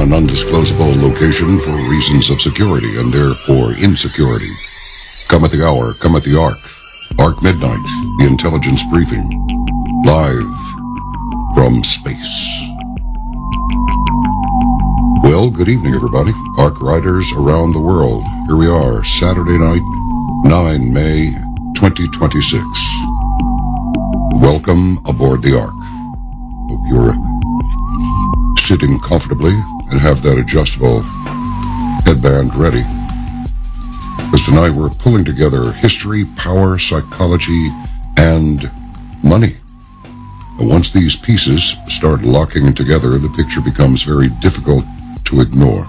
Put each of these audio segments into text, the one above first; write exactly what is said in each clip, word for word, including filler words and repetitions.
an undisclosable location for reasons of security and therefore insecurity. Come at the hour, come at the Ark. Ark Midnight, the intelligence briefing, live from space. Well, good evening, everybody. Ark riders around the world. Here we are, Saturday night, the ninth of May, twenty twenty-six. Welcome aboard the Ark. Hope you're sitting comfortably and have that adjustable headband ready. Because tonight we're pulling together history, power, psychology, and money. And once these pieces start locking together, the picture becomes very difficult to ignore.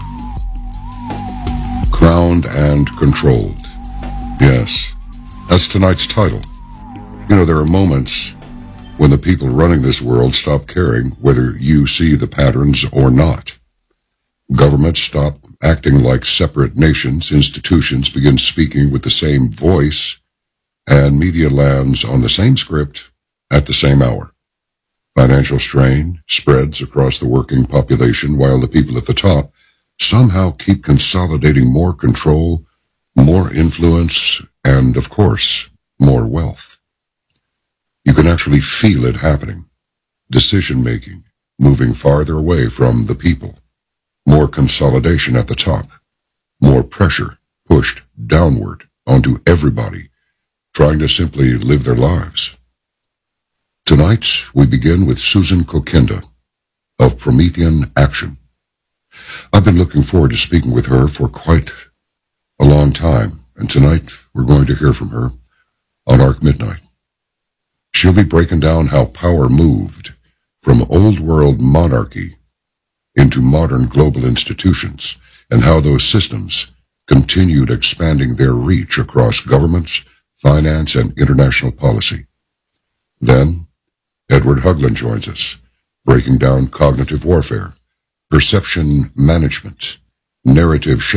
Crowned and controlled. Yes, that's tonight's title. You know, there are moments when the people running this world stop caring whether you see the patterns or not. Governments stop acting like separate nations, institutions begin speaking with the same voice, and media lands on the same script at the same hour. Financial strain spreads across the working population while the people at the top somehow keep consolidating more control, more influence, and, of course, more wealth. You can actually feel it happening. Decision-making moving farther away from the people. More consolidation at the top. More pressure pushed downward onto everybody trying to simply live their lives. Tonight, we begin with Susan Kokinda of Promethean Action. I've been looking forward to speaking with her for quite a long time, and tonight we're going to hear from her on Ark Midnight. She'll be breaking down how power moved from old-world monarchy into modern global institutions, and how those systems continued expanding their reach across governments, finance, and international policy. Then, Edward Huglin joins us, breaking down cognitive warfare, perception management, narrative